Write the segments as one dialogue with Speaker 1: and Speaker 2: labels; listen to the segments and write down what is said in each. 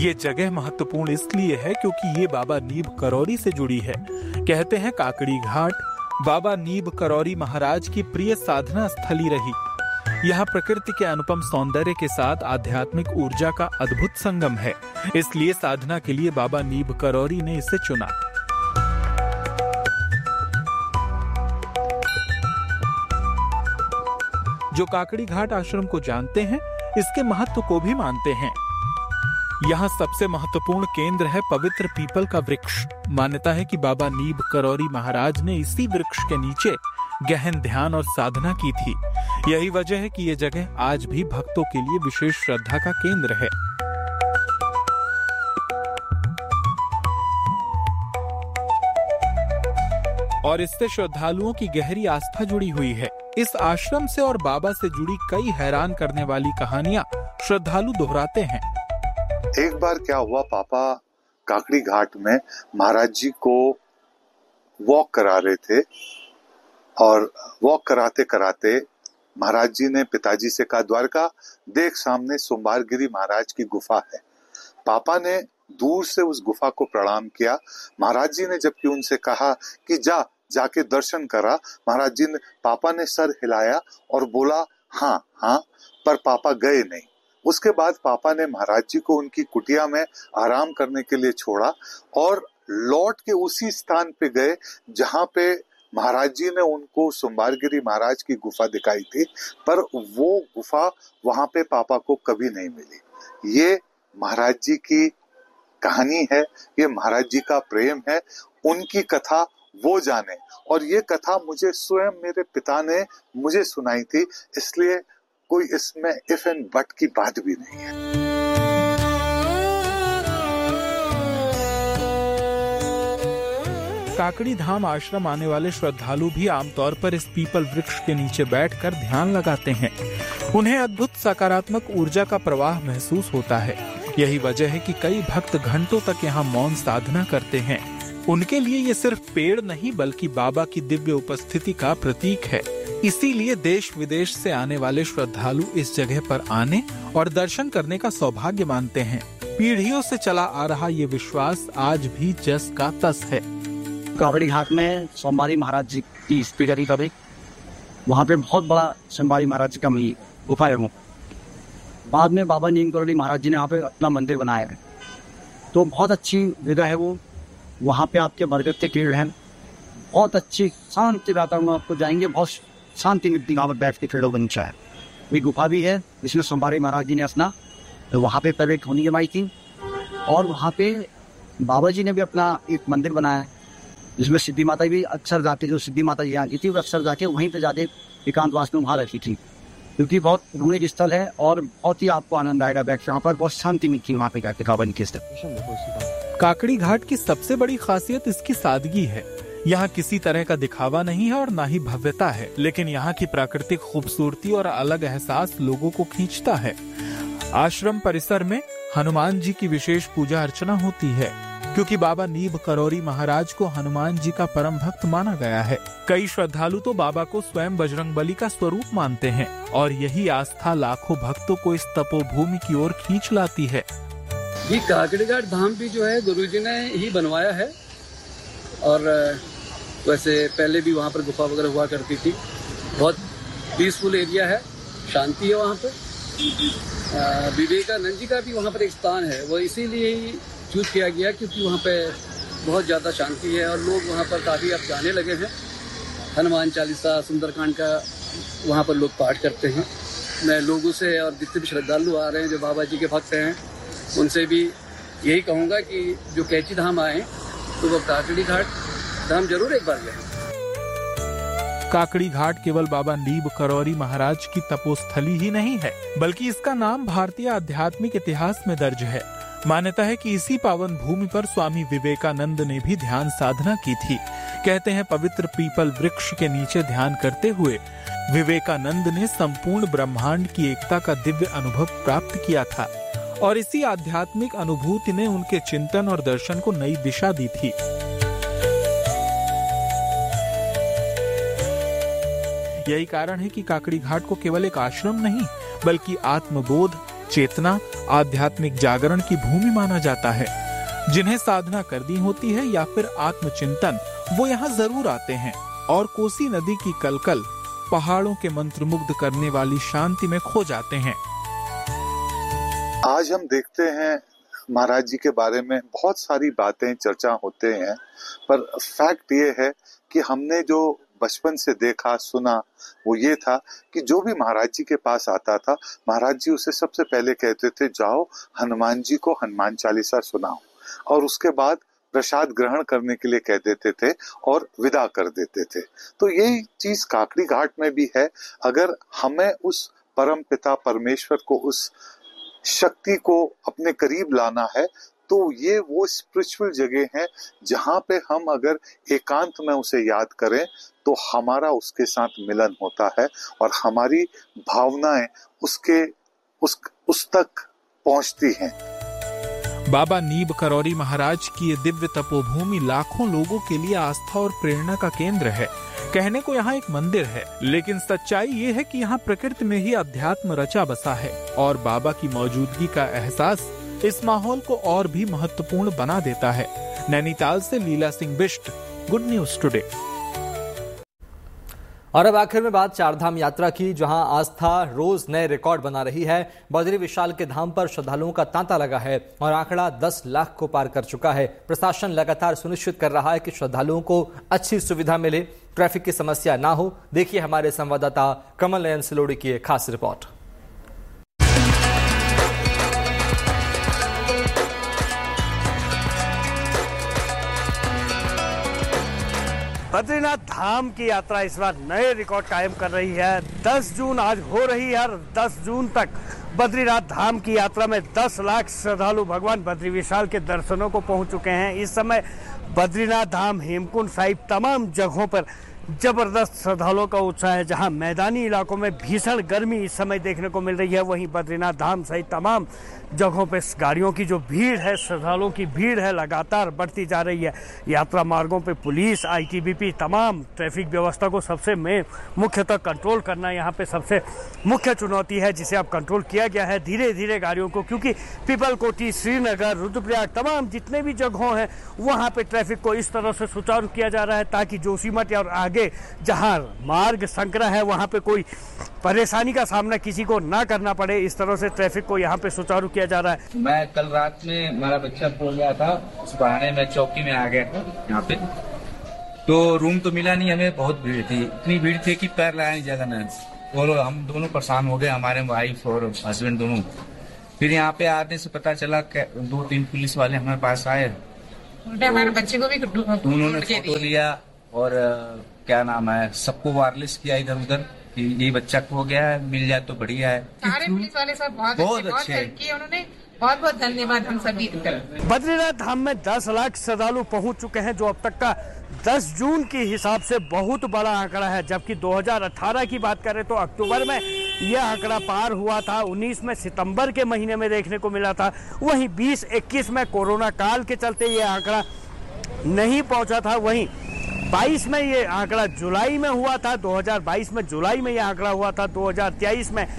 Speaker 1: ये जगह महत्वपूर्ण इसलिए है क्योंकि ये बाबा नीब करौरी से जुड़ी है। कहते हैं काकड़ी घाट बाबा नीब करौरी महाराज की प्रिय साधना स्थली रही। यहाँ प्रकृति के अनुपम सौंदर्य के साथ आध्यात्मिक ऊर्जा का अद्भुत संगम है, इसलिए साधना के लिए बाबा नीब करौरी ने इसे चुना। जो काकड़ी घाट आश्रम को जानते हैं, इसके महत्व को भी मानते हैं। यहाँ सबसे महत्वपूर्ण केंद्र है पवित्र पीपल का वृक्ष। मान्यता है कि बाबा नीब करौरी महाराज ने इसी वृक्ष के नीचे गहन ध्यान और साधना की थी। यही वजह है कि ये जगह आज भी भक्तों के लिए विशेष श्रद्धा का केंद्र है। और इससे श्रद्धालुओं की गहरी आस्था जुड़ी हुई है। इस आश्रम से और बाबा से जुड़ी कई हैरान करने वाली कहानियां श्रद्धालु दोहराते हैं।
Speaker 2: एक बार क्या हुआ, पापा काकड़ी घाट में महाराज जी को वॉक करा रहे थे और वॉक कराते कराते महाराज जी ने पिताजी से कहा, द्वारका देख सामने सोमवारगिरी महाराज की गुफा है। पापा ने दूर से उस गुफा को प्रणाम किया। महाराज जी ने जबकि उनसे कहा कि जाके दर्शन करा, महाराज जी ने पापा ने सर हिलाया और बोला हाँ हाँ, पर पापा गए नहीं। उसके बाद पापा ने महाराज जी को उनकी कुटिया में आराम करने के लिए छोड़ा और लौट के उसी स्थान पे गए जहां पे महाराज जी ने उनको सोमवारगिरी महाराज की गुफा दिखाई थी, पर वो गुफा वहां पे पापा को कभी नहीं मिली। ये महाराज जी की कहानी है, ये महाराज जी का प्रेम है, उनकी कथा वो जाने। और ये कथा मुझे स्वयं मेरे पिता ने मुझे सुनाई थी, इसलिए कोई इसमें इफ एंड बट की बात भी नहीं है।
Speaker 1: काकड़ी धाम आश्रम आने वाले श्रद्धालु भी आमतौर पर इस पीपल वृक्ष के नीचे बैठकर ध्यान लगाते हैं। उन्हें अद्भुत सकारात्मक ऊर्जा का प्रवाह महसूस होता है। यही वजह है कि कई भक्त घंटों तक यहाँ मौन साधना करते हैं। उनके लिए ये सिर्फ पेड़ नहीं बल्कि बाबा की दिव्य उपस्थिति का प्रतीक है। इसीलिए देश विदेश से आने वाले श्रद्धालु इस जगह पर आने और दर्शन करने का सौभाग्य मानते हैं। पीढ़ियों से चला आ रहा ये विश्वास आज भी जस का तस है।
Speaker 3: काकड़ी घाट में सोमवारी महाराज जी की स्पीडरी का भी वहाँ पे बहुत बड़ा सोमवारी महाराज जी का गुफा है। बाद में बाबा नीब करौरी महाराज जी ने यहाँ पे अपना मंदिर बनाया है, तो बहुत अच्छी जगह है वो। वहाँ पे आपके बरगद के पेड़ हैं, बहुत अच्छी शांति वातावरण आपको जाएंगे, बहुत शांति मिलती है। बैठ के पेड़ों बन है। वही गुफा भी है जिसमें सोमवारी महाराज जी ने अपना वहाँ पे पहले होनी जमाई थी। और वहाँ पे बाबा जी ने भी अपना एक मंदिर बनाया जिसमें सिद्धि माता भी अक्सर जाते, जो सिद्धि माता जी आती थी वो अक्सर जाके वहीं पे जाते एकांतवास में वहाँ रहती थी, क्योंकि बहुत घूमने स्थल है और बहुत ही आपको आनंद आएगा। बैठ के वहाँ पर बहुत शांति मिलती है वहाँ पे जाके काबन के स्थल।
Speaker 1: काकड़ी घाट की सबसे बड़ी खासियत इसकी सादगी है। यहाँ किसी तरह का दिखावा नहीं है और ना ही भव्यता है, लेकिन यहाँ की प्राकृतिक खूबसूरती और अलग एहसास लोगों को खींचता है। आश्रम परिसर में हनुमान जी की विशेष पूजा अर्चना होती है, क्योंकि बाबा नीब करौरी महाराज को हनुमान जी का परम भक्त माना गया है। कई श्रद्धालु तो बाबा को स्वयं बजरंगबली का स्वरूप मानते हैं और यही आस्था लाखों भक्तों को इस तपोभूमि की ओर खींच लाती है।
Speaker 4: ये काकड़ी घाट धाम भी जो है गुरुजी ने ही बनवाया है, और वैसे पहले भी वहाँ पर गुफा वगैरह हुआ करती थी। बहुत पीसफुल एरिया है, शांति है वहाँ पर। विवेकानंद जी का भी वहाँ पर एक स्थान है, वो इसीलिए ही चूज किया गया क्योंकि वहाँ पे बहुत ज़्यादा शांति है और लोग वहाँ पर काफ़ी अब जाने लगे हैं। हनुमान चालीसा, सुंदरकांड का वहाँ पर लोग पाठ करते हैं। मैं लोगों से और जितने भी श्रद्धालु आ रहे हैं जो बाबा जी के भक्त हैं उनसे भी यही कहूँगा कि जो कैची धाम आए तो वो काकड़ी घाट धाम जरूर एक बार जाएं।
Speaker 1: काकड़ी घाट केवल बाबा नीब करौरी महाराज की तपोस्थली ही नहीं है, बल्कि इसका नाम भारतीय आध्यात्मिक इतिहास में दर्ज है। मान्यता है कि इसी पावन भूमि पर स्वामी विवेकानंद ने भी ध्यान साधना की थी। कहते हैं पवित्र पीपल वृक्ष के नीचे ध्यान करते हुए विवेकानंद ने संपूर्ण ब्रह्मांड की एकता का दिव्य अनुभव प्राप्त किया था और इसी आध्यात्मिक अनुभूति ने उनके चिंतन और दर्शन को नई दिशा दी थी। यही कारण है कि काकड़ी घाट को केवल एक आश्रम नहीं बल्कि आत्मबोध, चेतना आध्यात्मिक जागरण की भूमि माना जाता है। जिन्हें साधना करनी होती है या फिर आत्मचिंतन, वो यहाँ जरूर आते हैं और कोसी नदी की कलकल पहाड़ों के मंत्रमुग्ध करने वाली शांति में खो जाते हैं।
Speaker 2: आज हम देखते हैं महाराज जी के बारे में बहुत सारी बातें चर्चा होते हैं, पर फैक्ट ये है कि हमने जो बचपन से देखा सुना वो ये था कि जो भी महाराज जी के पास आता था, महाराज जी उसे सबसे पहले कहते थे, जाओ हनुमान जी को हनुमान चालीसा सुनाओ, और उसके बाद प्रसाद ग्रहण करने के लिए कह देते थे और विदा कर देते थे। तो यही चीज काकड़ी घाट में भी है। अगर हमें उस परम पिता परमेश्वर को, उस शक्ति को अपने करीब लाना है, तो ये वो स्पिरिचुअल जगह है जहां पे हम अगर एकांत में उसे याद करें तो हमारा उसके साथ मिलन होता है और हमारी भावनाएं उस तक पहुंचती हैं।
Speaker 1: बाबा नीब करौरी महाराज की ये दिव्य तपोभूमि लाखों लोगों के लिए आस्था और प्रेरणा का केंद्र है। कहने को यहाँ एक मंदिर है, लेकिन सच्चाई ये है कि यहाँ प्रकृति में ही अध्यात्म रचा बसा है और बाबा की मौजूदगी का एहसास इस माहौल को और भी महत्वपूर्ण बना देता है। नैनीताल से लीला Singh Bisht, good news today.
Speaker 5: और अब आखिर में बात चारधाम यात्रा की, जहां आस्था रोज नए रिकॉर्ड बना रही है। बद्री विशाल के धाम पर श्रद्धालुओं का तांता लगा है और आंकड़ा 10 लाख को पार कर चुका है। प्रशासन लगातार सुनिश्चित कर रहा है कि श्रद्धालुओं को अच्छी सुविधा मिले, ट्रैफिक की समस्या ना हो। देखिए हमारे संवाददाता कमल नयन सिलोड़ी की एक खास रिपोर्ट।
Speaker 6: बद्रीनाथ धाम की यात्रा इस बार नए रिकॉर्ड कायम कर रही है। 10 जून आज हो रही है और 10 जून तक बद्रीनाथ धाम की यात्रा में 10 लाख श्रद्धालु भगवान बद्री विशाल के दर्शनों को पहुंच चुके हैं। इस समय बद्रीनाथ धाम, हेमकुंड साहिब तमाम जगहों पर जबरदस्त श्रद्धालुओं का उत्साह है। जहां मैदानी इलाकों में भीषण गर्मी इस समय देखने को मिल रही है, वहीं बद्रीनाथ धाम सहित तमाम जगहों पे गाड़ियों की जो भीड़ है, श्रद्धालुओं की भीड़ है, लगातार बढ़ती जा रही है। यात्रा मार्गों पे पुलिस, आईटीबीपी तमाम ट्रैफिक व्यवस्था को सबसे मुख्यतः कंट्रोल करना यहाँ पे सबसे मुख्य चुनौती है, जिसे अब कंट्रोल किया गया है धीरे धीरे गाड़ियों को, क्योंकि पीपलकोटी, श्रीनगर, रुद्रप्रयाग तमाम जितने भी जगहों हैं वहाँ पे ट्रैफिक को इस तरह से सुचारू किया जा रहा है ताकि जोशीमठ और आगे जहां मार्ग संकरा है वहां पे कोई परेशानी का सामना किसी को ना करना पड़े। इस तरह से ट्रैफिक को यहाँ पे सुचारू किया जा रहा है।
Speaker 7: मैं कल रात में हमारा बच्चा सो गया था, उस बहाने में चौकी में आ गया था यहाँ पे, तो रूम तो मिला नहीं हमें। बहुत भीड़ थी, इतनी भीड़ थी कि पैर लगाने की जगह नहीं। और हम दोनों परेशान हो गए, हमारे वाइफ और हस्बैंड दोनों। फिर यहाँ पे आने से पता चला 2-3 पुलिस वाले हमारे पास आए,
Speaker 8: हमारे बच्चे को भी
Speaker 7: उन्होंने फोटो लिया और क्या नाम है, सबको वायरलेस किया इधर उधर कि ये बच्चा खो गया है, मिल जाए तो बढ़िया है।
Speaker 8: सारे पुलिस वाले सब बहुत अच्छे हैं, उन्होंने बहुत बहुत धन्यवाद हम सभी।
Speaker 6: बद्रीनाथ धाम में 10 लाख श्रद्धालु पहुंच चुके हैं, जो अब तक का 10 जून के हिसाब से बहुत बड़ा आंकड़ा है। जबकि 2018 की बात करें तो अक्टूबर में यह आंकड़ा पार हुआ था, 19 में सितंबर के महीने में देखने को मिला था। वहीं 20-21 में कोरोना काल के चलते यह आंकड़ा नहीं पहुंचा था। वहीं 22 में ये आंकड़ा जुलाई में हुआ था, 2022 में जुलाई में ये आंकड़ा हुआ था, 2023 में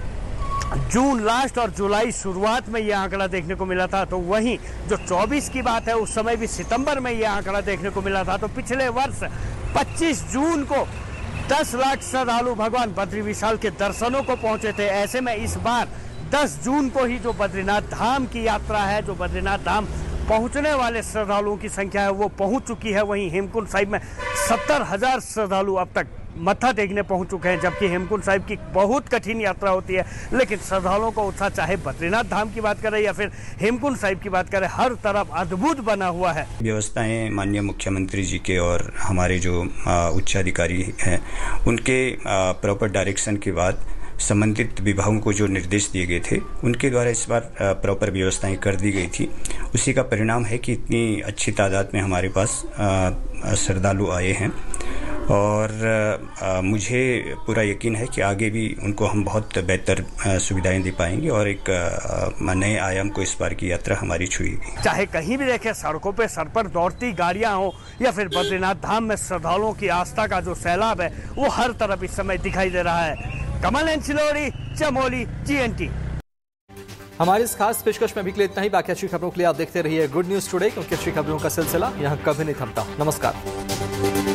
Speaker 6: जून लास्ट और जुलाई शुरुआत में ये आंकड़ा देखने को मिला था। तो वहीं जो 24 की बात है उस समय भी सितंबर में ये आंकड़ा देखने को मिला था। तो पिछले वर्ष 25 जून को 10 लाख श्रद्धालु भगवान बद्री विशाल के दर्शनों को पहुंचे थे। ऐसे में इस बार 10 जून को ही जो बद्रीनाथ धाम की यात्रा है, जो बद्रीनाथ धाम पहुंचने वाले श्रद्धालुओं की संख्या है वो पहुंच चुकी है। वहीं हेमकुंड साहिब में 70,000 श्रद्धालु अब तक मत्था टेकने पहुंच चुके हैं। जबकि हेमकुंड साहिब की बहुत कठिन यात्रा होती है, लेकिन श्रद्धालुओं का उत्साह चाहे बद्रीनाथ धाम की बात करें या फिर हेमकुंड साहिब की बात करें, हर तरफ अद्भुत बना हुआ है।
Speaker 9: व्यवस्थाएं माननीय मुख्यमंत्री जी के और हमारे जो उच्च अधिकारी हैं उनके प्रॉपर डायरेक्शन के बाद संबंधित विभागों को जो निर्देश दिए गए थे उनके द्वारा इस बार प्रॉपर व्यवस्थाएं कर दी गई थी। उसी का परिणाम है कि इतनी अच्छी तादाद में हमारे पास श्रद्धालु आए हैं और मुझे पूरा यकीन है कि आगे भी उनको हम बहुत बेहतर सुविधाएं दे पाएंगे और एक नए आयाम को इस बार की यात्रा हमारी छुएगी।
Speaker 6: चाहे कहीं भी देखें, सड़कों पे सर पर दौड़ती गाड़ियां हो या फिर बद्रीनाथ धाम में श्रद्धालुओं की आस्था का जो सैलाब है वो हर तरफ इस समय दिखाई दे रहा है। कमल एन सिलोड़ी, चमोली, GNT।
Speaker 5: हमारी इस खास पेशकश में अभी के लिए इतना ही। बाकी अच्छी खबरों के लिए आप देखते रहिए गुड न्यूज टुडे, क्योंकि अच्छी खबरों का सिलसिला यहाँ कभी नहीं थमता। नमस्कार।